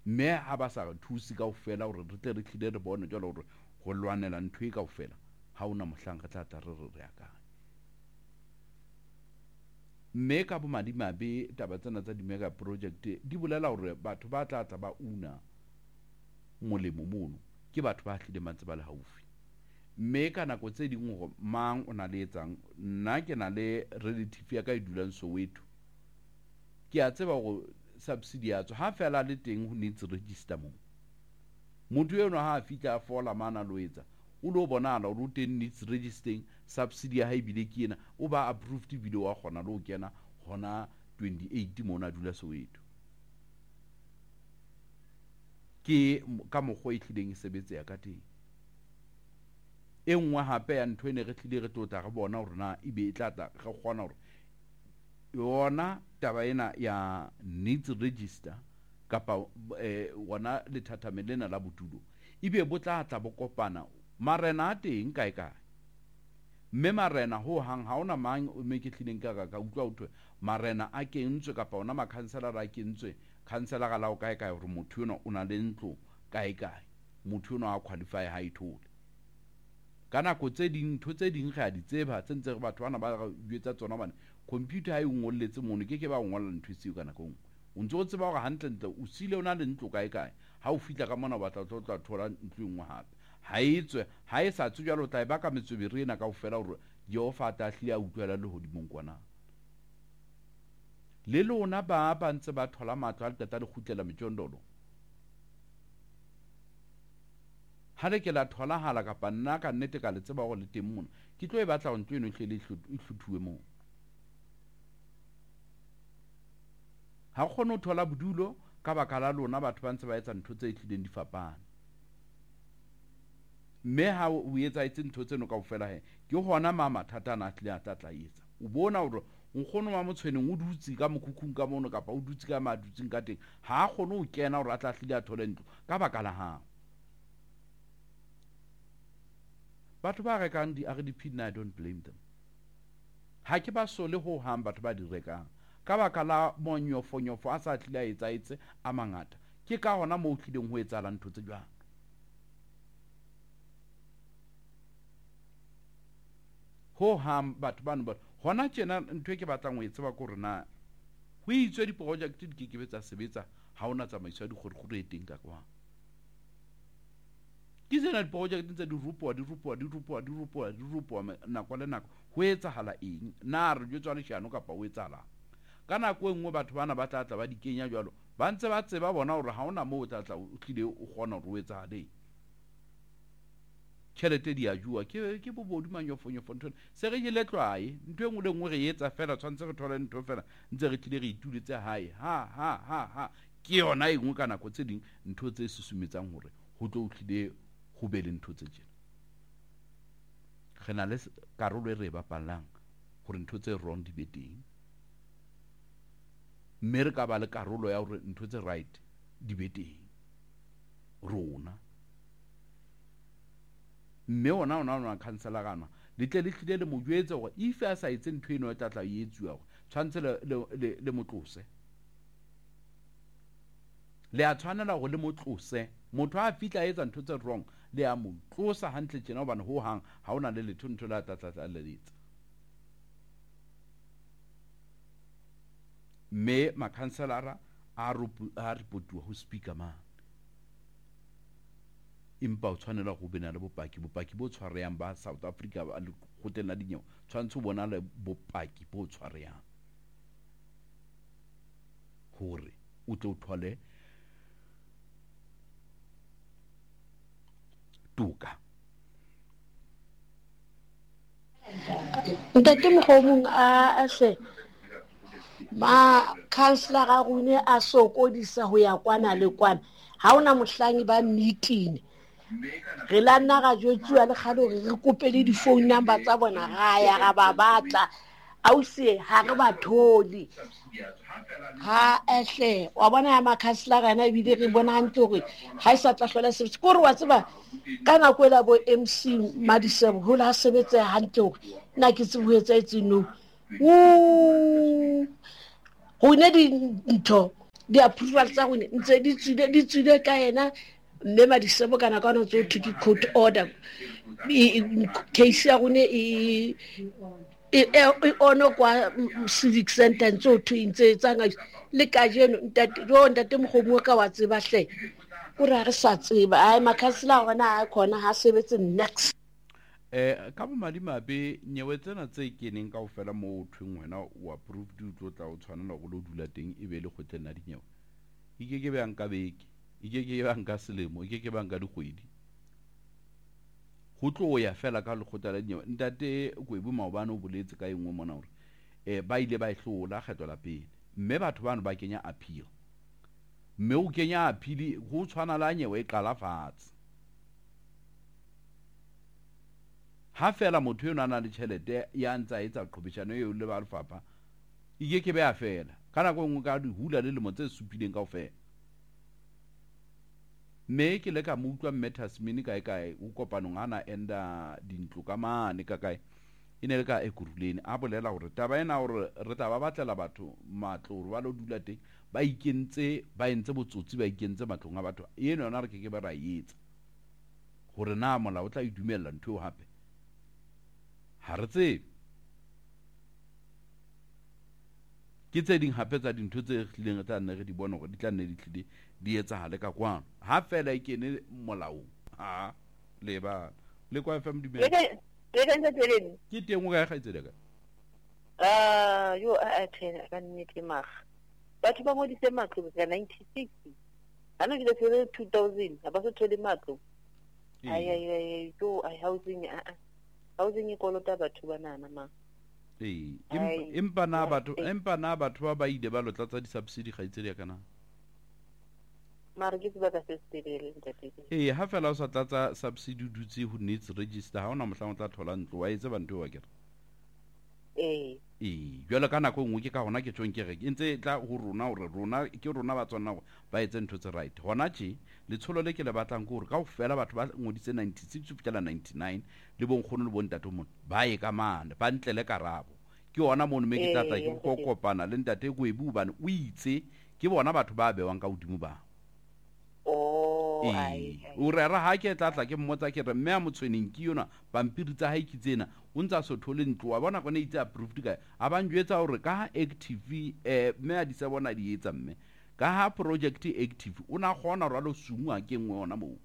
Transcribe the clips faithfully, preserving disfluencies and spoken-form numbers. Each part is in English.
mme ha ba sa thusi kaofela hore re tle re tlile re bone jalo hore go lwanela ntho e kaofela ha ona mohlang re tla tla re re ya kae. Mme ka bo madimabe taba tsena tsa di-mega project di bolela hore batho ba tla tla ba una molemo mono ke batho ba hlile mantse ba le haufi. Mme ka nako tse ding hore mang o na le etsang, nna ke na le relative ya ka e dulang Soweto, ke a tseba hore subsidy ya tswa ha fela le teng ho needs register mo motho eno ha a fitla a fola mana lo etsa o lo bonala o teng needs registering subsidy ya ha ibile ke ena o ba approved video wa gona lo kena hona twenty-eight mo na dula Soweto. Ke ka mogwe e tlileng e sebetse ya ka teng. E nngwe hape ya ntho ene re tlile re tlotla re bona hore na ibe e tla tla re kgona hore yona taba ena ya needs register kapa eh, wana lethathame lena la botulo ibe bo tla tla bo kopana marena a teng kae kae. Mme marena ho hang ha ona mang o me ke tlileng ka ka utlwa utlwe marena a kentswe kapa ona ma councilor a kentswe councilor ga la o kae kae hore motho yona o na le ntlo kae kae motho yona a qualify ha ithole. Kana ko tse ding ntho tse ding ga di tseba tsentse re batho bana ba yetsa tsona bana computer ha e ngolletse mono ke ke ba ngolla ntho tseo kana kong o ntse o tseba gore hantle ntle o sile ona le ntlo kae kae ha o fitla ka mona ba tla tla thola ntlo engwe hape ha itswe ha e sa tswa lo tla ba ka metswebere ena kaofela hore Jehova ta hlile a utlwela le hodimong kwana. Le lona ba ba ntse ba thola matlo a tata le khutlela metjondolo ha le ke la thola hala ka panna ka nnete ka le tseba go le teng mona ke tlo e batla go ntwe eno hle le hluthuwe mo ha kgone ho thola bodulo ka baka la lona batho ba ntse ba etsa ntho tse tlileng di fapana. Mme ha o etsa itse ntho tseno kaofela he ke hona mama thata na tlile a tla etsa o bona hore o kgone wa motshweneng o dutsi ka mokhukhung ka mono kapa o dutsi ka madutsing ka teng ha kgone o kena hore a tla tlile a thole ntlo ka baka la hao. Batho ba rekang di R D P I don't blame them. Ha ke ba sole ho hang batho ba di rekang ka baka la monyofonyofo a sa tlile a etsa etse a mangata ke ka hona mo tlileng ho etsa la ntho tse jwang. Ho hang batho bana ba hona tjena ntho e ke batlang ho etsa ba ko rena ho itswe di project di ke ke betsa sebetsa ha ona tsamaiso ya dikgorikgoro e teng ka kwa. Ke tsena di project tse di rupoa di rupoa di rupoa di rupoa di rupoa nako le nako ho etsahala eng na re jwetswa le shano kapa ho etsahala ka nako engwe batho bana ba tla tla ba di kenya jwalo ba ntse ba tseba bona hore ha ona mo o tla tla o tlile o kgona hore o etsahale tšhelete di a jua ke ke bobodu manyofonyofo ntho se re ile tlwae ntho engwe le engwe re etsa fela tshwantse re thole ntho fela ntse re tlile re ituletse hae ha ha ha ha ke yona engwe ka nako tse ding ntho tse susumetsang hore ho tlo o tlile ho be le ntho tse tjena. Re na le karolo e re bapalang hore ntho tse wrong di be teng mme re ka ba le karolo ya hore ntho tse right di be teng rona. Mme ona ona ona councilor gana le tle le tlile le mo jwetsa hore if a sa etse ntho eno e tla tla e etsuwa hore tshwantse le le le motlose le a tshwanela go le motlose motho a fitla etsa ntho tse wrong le a mo tlosa hantle tjena hobane ho hang ha ona le letho ntho la tla tla le etsa. Me ma councilor a rupu a ripotuwa ho speaker man impa o tshwanela go bena le bopaki bopaki bo tshwareyang ba South Africa ba le hotela dinyo tshwantse bona le bopaki bo tshwareyang hore o tlo thole tuka. Ntate mogomong a hle ma councilor ga rune a sokodisa ho ya kwana le kwana ha ona mohlangi ba meeting re la nna ga jwetsuwa le kgale hore re kopele di phone number tsa bona ga ya ga ba batla ausi ha re ba tholi ha ehle wa bona ya ma councilor gana e bile re bona hantle hore ha isa tla hlola sebetsa ko re wa tseba ka nako ela bo M C Madisebo ho la sebetsa hantle hore nna ke tse buetsa etse no o ho ne di ntho di-approval tsa gone ntse di tswile di tswile ka ena mme Madisebo kana ka no tso thuki court order case ya gone e e ono kwa civic center ntse thu ntse tsanga le ka jeno ntate yo ntate mogomo ka wa tseba hle o ra re sa tseba ai makhansela gona a khona ha sebetse next eh ka bo madimabe nyewe tsena tse keneng ka ofela mo thweng wena o approve di tlo tla o tshwanela go lo dula teng e be le go tsena dinyewe ike ke bang ka beke ike ke bang ka selemo ike ke bang ka dikgwedi go tlo ya fela ka lekgotla la dinyewe ntate Kwebu Maobane o boletse ka engwe mona hore eh ba ile ba ihlola kgetho la pele mme batho bana ba kenya appeal mme o kenya appeal go tshwana la nyewe e qala fatshe ha fela motho yo nana le tšhelete ya ntsa etsa qhobeshano eo le ba lefapha ike ke be a fela kana go ngwe ka di hula le le motse supileng ka ofela me ke le ka mo utlwa mme Tasmini kae kae o kopanong ana enda dintlo ka mane ka kae ine le ka Ekurhuleni a bolela gore taba ena gore re taba batlela batho matlo ba lo dula teng ba ikentse ba entse botsotsi ba ikentse matlong a batho eno yona re ke ke ba ra etsa gore na mola o tla idumella ntho hape ha re tsebe ke tse ding hape tsa dintho tse hlileng tsa nne re di bona gore di tla nne di tlile di etsa hale ka kwano ha fela e kene molao ha le ba le kwa F M di me le ka ntse tseleng ke teng o ga ga itsele ka ah yo a thena ka nnete maga batho ba modise matlo ka ninety-six ana ke le two thousand ha ba se thole matlo ai ai ai yo ai housing a a housing e kolota batho banana ma eh empa na batho empa na batho ba ba ile ba lo tlatsa di subsidy ga itsele kana mara ke ba ka se stelele ntate eh ha fela o sa tlatsa subsidy dutse ho needs register ha ona mohlang o tla thola ntlo wa etse bantu wa kere eh eh jwale kana go ngwe ke ka hona ke tshong ke re ke ntse tla ho rona hore rona ke rona ba tsona go ba etse ntho tse right hona tje le tsholo le ke le batlang go re ka ofela batho ba ngodise ninety-six go fitela ninety-nine le bonkgono le bontate mo ba e ka mane ba ntle le karabo ke ona mo me ke tata ke go kopana le ntate Kwebu bane o itse ke bona batho ba bewang ka hodimo ba oh ai o re ra ha ke tlatla ke mmotsa ke re mme a motshweneng ke yona pampiri tsa haiki tsena o ntsa so thole ntlo wa bona gone itse approved ka a ba njwetsa hore ka active eh mme a di sa bona di etsa mme ka ha project active o na gona ralo sungwa ke ngwe ona mo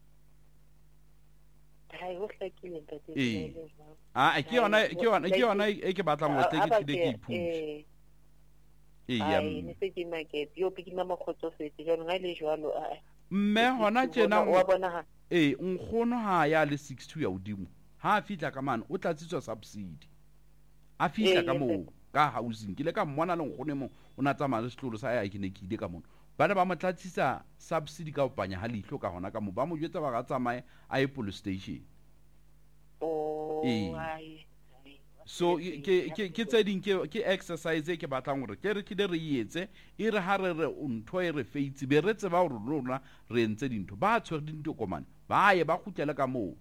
ai ho hlakile ntate eh a ke yona ke yona ke yona e ke batlang go tle ke tle ke iphutshe eh ya ne se ke market yo pikima makgotso fetse jalo nga le jwalo a mme hona tjena wa bona ha eh nkgono ha ya le sixty ya udimo ha fitla ka mane o tlatsitswa subsidy a fitla ka mo ka housing ke le ka mmona le nkgone mo ona tsamaya le setlolo sa ya ke ne ke ile ka mona ba ne ba mo tlatsisa subsidy ka opanya ha lihlo ka hona ka mo ba mo jwetsa ba ga tsamaye a e police station oh ai so ke ke ke tse ding ke ke exercise ke batlang gore ke re ke re yetse e re ha re re ntho e re feitsi be re tseba gore rona re ntse dintho ba tshwere dintho komane ba ye ba khutlela ka mo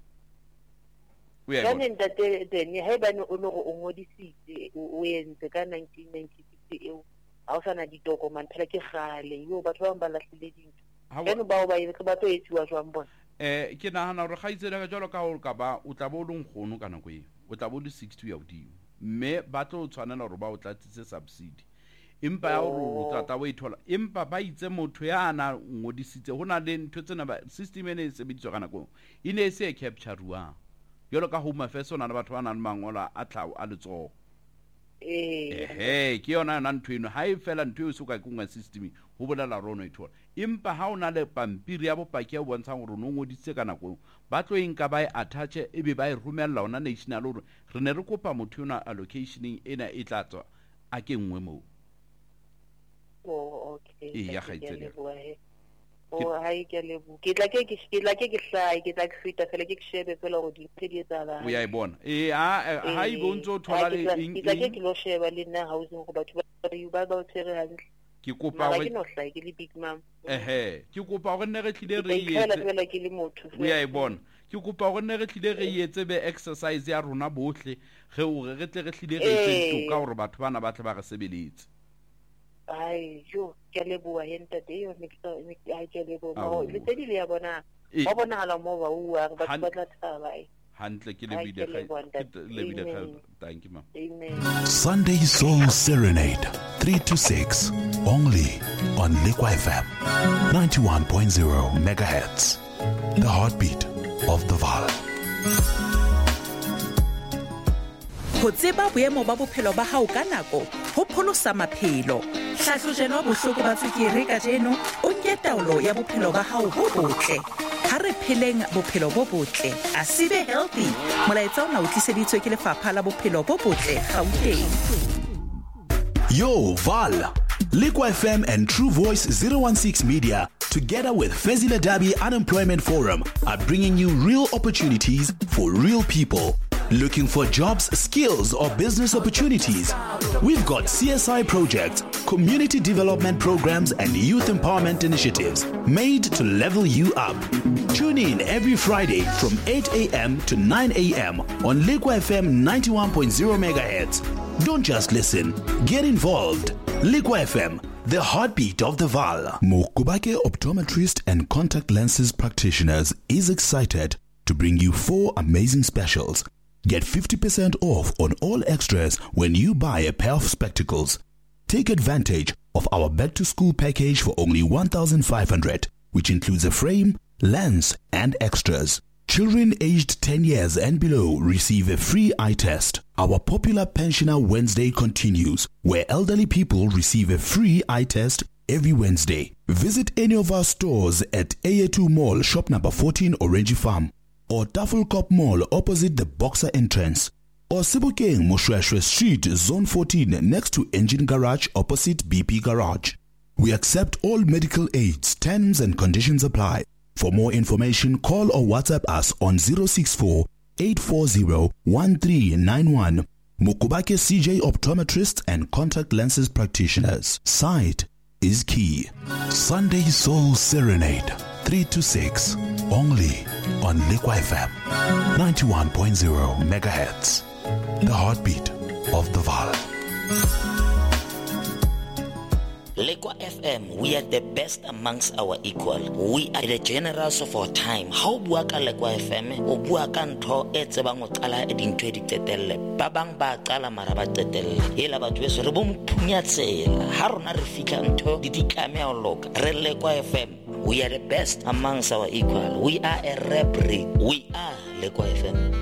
ya ne ntate tene ha ba ne o no go ngodisitse o entse ka nineteen ninety-six eo ha o sana ditokomane phela ke gale yo batho ba ba lahlile dintho eno ba o ba ile ba to etsiwa jwang bona eh ke nahana gore ga itsela ka jalo ka o ka ba o tla bo lo nkgono kana go e o tla bo le sixty ya udimo mme ba tlo tshwanela gore ba o tlatsitse subsidy empa ya gore o tla ta o ithola empa ba itse motho ya ana ngodisitse hona le ntho tsena ba system ene e sebediswa kana go ine se capture ruang yolo ka home affairs ona le batho ba nang mangola a tlao a letso eh eh ke yona yona ntho eno ha e fela ntho e se ka kungwa system ho bolela rono e thola empa ha ona le pampiri ya bopaki ya bontsha gore no ngoditse kana go ba tlo inka ba e attach e be ba e romella ona national hore re ne re kopa motho yona allocationing ena e tlatswa a ke nngwe mo oh okay e ya gaitsele o hai ke le bu ke tla ke ke tla ke ke hlai ke tla ke fita fela ke ke shebe fela go di di tsala o ya e bona e a ha i bontsho thola le ke tla ke ke lo sheba le nna housing go batho ba ba ba tsere hantle ke kopa gore ke no hlai ke le big mom ehe ke kopa gore ne re tlile re yetse fela ke le motho o ya e bona ke kopa gore ne re tlile re yetse be exercise ya rona bohle ge o re re tle re tlile re etse ka gore batho bana ba tle ba re sebeletse ai yo ke leboa henta de yo ne ke ai ke leboa Ao. mo le tedi le ya bona Eh. ba bona hala mo ba uwa ba Han- ba tla thaba ai hantle ke Ai, ke lebile leboha, ga- ntate. ke lebile ga- Amen. thank you, ma'am. amen Sunday Soul Serenade, three to six, only on Liquid F M, ninety-one point zero megahertz. The heartbeat of the Val. Ho tseba boemo ba bophelo ba hao ka nako ho pholosa maphelo. Hlahlojelo bohloko ba tswekere ka jeno o nke taolo ya bophelo ba hao bo botle. Ha re pheleng bophelo bo botle, a sibe healthy. Molaetsa ona o tliseditswe ke lefapha la bophelo bo botle Gauteng. Yo, Val. Liquid F M and True Voice zero one six Media, together with Fezile Dabi Unemployment Forum, are bringing you real opportunities for real people. Looking for jobs, skills, or business opportunities? We've got C S I projects, community development programs, and youth empowerment initiatives made to level you up. Tune in every Friday from eight a.m. to nine a.m. on Liquid F M ninety-one point zero megahertz. Don't just listen, get involved. Liquid F M, the heartbeat of the Val. Mokubake Optometrist and Contact Lenses Practitioners is excited to bring you four amazing specials. Get fifty percent off on all extras when you buy a pair of spectacles. Take advantage of our back-to-school package for only one thousand five hundred dollars, which includes a frame, lens, and extras. Children aged ten years and below receive a free eye test. Our popular Pensioner Wednesday continues, where elderly people receive a free eye test every Wednesday. Visit any of our stores at A A two Mall, shop number fourteen, Orange Farm, or Tafelkop Mall opposite the Boxer entrance, or Sebokeng Moshweshwe Street, Zone fourteen, next to Engine Garage opposite B P Garage. We accept all medical aids. Terms and conditions apply. For more information, call or WhatsApp us on zero six four, eight four zero, one three nine one. Mukubake C J Optometrists and Contact Lenses Practitioners. Sight is key. Sunday Soul Serenade, three to six, only on Liquid F M, ninety-one point zero megahertz. The heartbeat of the Val. Liquid F M, we are the best amongst our equal. We are the generals of our time. How bua ka Liquid F M? O bua ka ntho e tsebang o qala e dintho di tetelle. Ba bang ba qala mara ba tetelle. Ela batho beso re bo mphunya tsela. Ha rona re fika ntho di ditlame a loka. Re Liquid F M. We are the best amongst our equal. We are a rap breed. We are Liquid F M.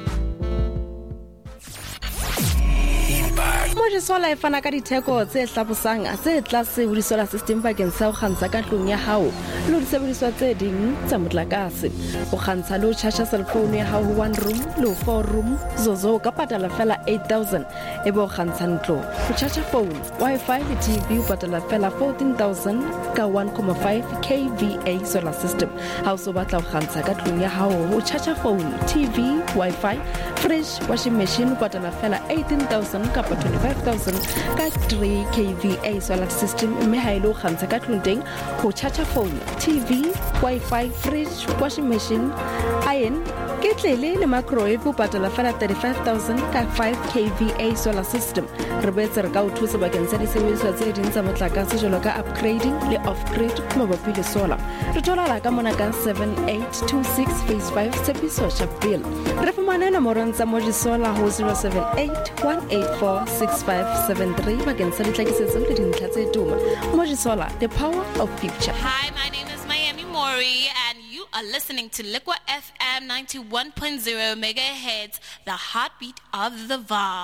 Mojisola e fana ka ditheko tse hlabosang tse tlase ho disolar system bakeng sa ho kgantsha ka tlung ya hao le disebediswa tse ding tsa motlakase. Ho kgantsha le ho charge cell phone ya hao one room le four room zozo ka patala fela eight thousand e bo kgantsha ntlo. Ho charge phone, Wi-Fi le T V patala fela fourteen thousand ka one point five K V A solar system. Ha o so batla ho kgantsha ka tlung ya hao ho charge phone, T V, Wi-Fi, fridge, washing machine patala fela eighteen thousand ka twenty-five thousand ka three K V A solar system. Mme ha ile ho kgantsha ka tlung teng ho charge phone, T V, Wi-Fi, fridge, washing machine, iron, ketlele le microwave patala fela thirty-five thousand ka five K V A solar system. Re boetse re ka o thusa bakeng sa disebediswa tse ding tsa motlakase jwalo ka upgrading le off-grid mabapi le solar. Re thola ka mona ka seven eight two six phase five Tshepiso Sharpeville. Re fumane nomorong tsa Mojisola ho zero seven eight one eight four six five seven three bakeng sa ditlakisetso le dintlha tse tuma. Mojisola, the power of future. Hi, my name is Miami Mori, and you are listening to Liquid F M ninety-one point zero megahertz, the heartbeat of the Val.